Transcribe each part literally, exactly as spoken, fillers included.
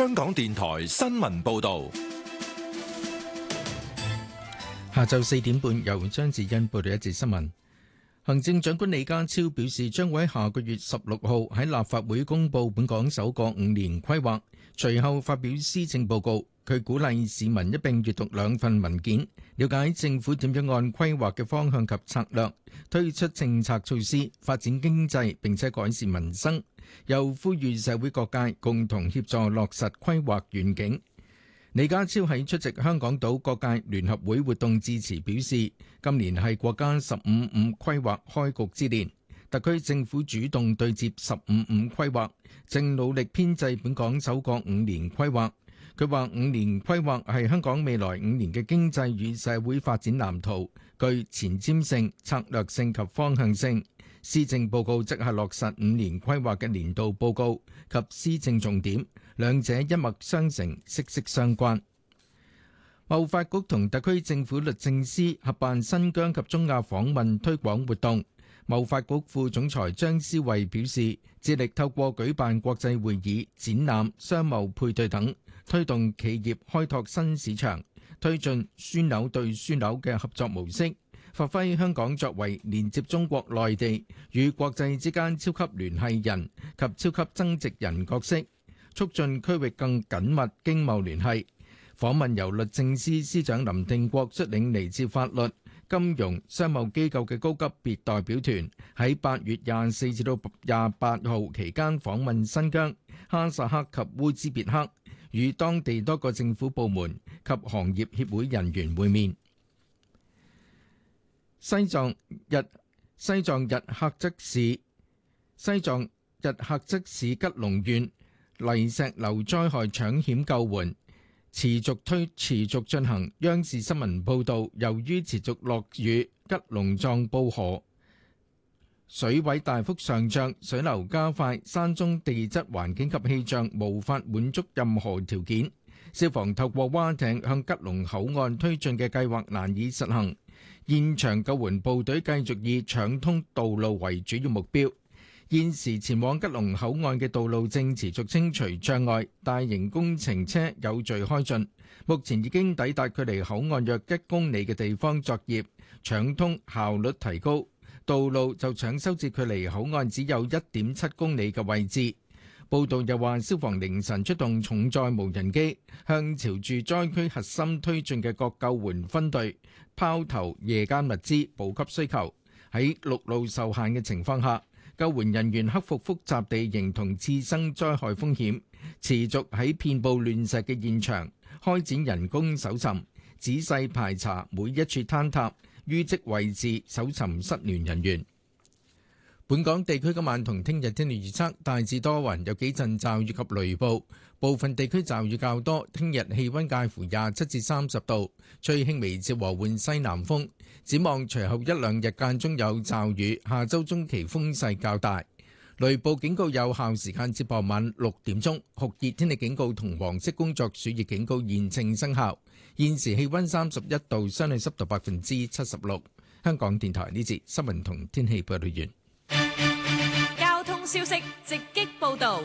香港電台新聞報道。 下晝四點半，由張智欣報道一節新聞。行政長官李家超表示，將會喺下個月十六號喺立法會公布本港首個五年規劃，隨後發表施政報告。佢鼓勵市民一並閱讀兩份文件，了解政府點樣按規劃嘅方向及策略推出政策措施，發展經濟並且改善民生。又呼籲社會各界共同協助落實規劃願景。李家超喺出席香港島各界聯合會活動致辭表示，今年係國家十五五規劃開局之年，特區政府主動對接十五五規劃，正努力編製本港首個五年規劃。佢話五年規劃係香港未來五年嘅經濟與社會發展藍圖，具前瞻性、策略性及方向性。施政報告即係落實五年規劃嘅年度報告及施政重點，兩者一脈相承，息息相關。貿發局同特區政府律政司合辦新疆及中亞訪問推廣活動。貿發局副總裁張思慧表示，致力透過舉辦國際會議、展覽、商貿配對等，推動企業開拓新市場，推進樞紐對樞紐嘅合作模式，發揮香港作為連接中國內地與國際之間超級聯繫人及超級增值人角色，促進區域更緊密經貿聯繫。訪問由律政司司長林定國率領嚟自法律、金融、商貿機構嘅高級別代表團，喺八月廿四至到廿八號期間訪問新疆、哈薩克及烏茲別克，與當地多個政府部門及行業協會人員會面。西藏日西藏日喀則市西藏日喀則市吉隆縣泥石流災害搶險救援持續推持續進行。央視新聞報導，由於持續落雨，吉隆藏布河水位大幅上漲，水流加快，山中地質環境及氣象無法滿足任何條件，消防透過蛙艇向吉隆口岸推進嘅計劃難以實行。現場救援部隊繼續以搶通道路為主要目標。現時前往吉隆口岸嘅道路正持續清除障礙，大型工程車有序開進，目前已經抵達距離口岸約一公里嘅地方作業，搶通效率提高。道路就搶修至距離口岸只有一點七公里嘅位置。報道又話，消防凌晨出動重載無人機，向朝住災區核心推進嘅各救援分隊拋投夜間物資，補給需求。喺陸路受限嘅情況下，救援人員克服複雜地形同次生災害風險，持續喺遍佈亂石嘅現場開展人工搜尋，仔細排查每一處坍塌、淤積位置，搜尋失聯人員。本港地區今晚同聽日天氣預測大致多雲，有幾陣驟雨及雷暴，部分地區驟雨較多。聽日氣溫介乎廿七至三十度，吹輕微至和緩西南風。展望隨後一兩日間中有驟雨，下周中期風勢較大。雷暴警告有效時間至傍晚六點鐘，酷熱天氣警告同黃色工作暑熱警告現正生效。現時氣溫三十一度，相對濕度百分之七十六。香港電台呢節新聞同天氣報道完。 交通消息直擊報道。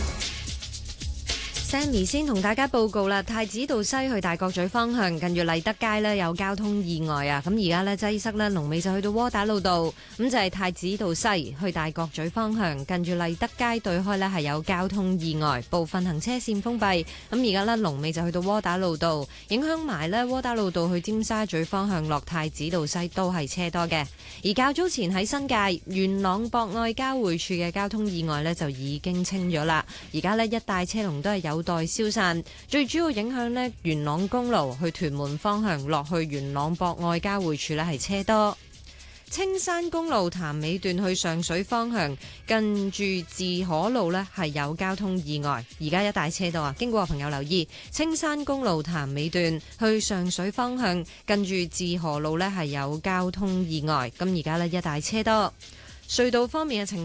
Sammy 先同大家報告啦，太子道西去大角咀方向，近住麗德街呢有交通意外啊！咁而家呢擠塞呢，龍尾就去到窩打老道，咁就係太子道西去大角咀方向，近住麗德街對開呢係有交通意外，部分行車線封閉。咁而家呢龍尾就去到窩打老道，影響埋呢窩打老道去尖沙咀方向落太子道西都係車多嘅。而較早前喺新界元朗博愛交匯處嘅交通意外呢就已經清咗啦，而家呢一帶車龍都係有待消散，最主要影響呢元朗公路去屯門方向落去元朗博愛交匯處呢係車多。青山公路潭尾段去上水方向，近住自可路呢係有交通意外，而家一帶車多啊！經過嘅朋友留意，青山公路潭尾段去上水方向，近住自可路呢係有交通意外，咁而家呢一帶車多。隧道方面嘅情況。